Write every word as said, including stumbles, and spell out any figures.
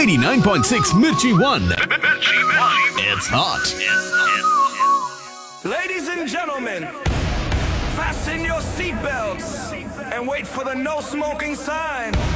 eighty-nine point six Mirchi One. It's hot. Ladies and gentlemen, fasten your seatbelts and wait for the no smoking sign.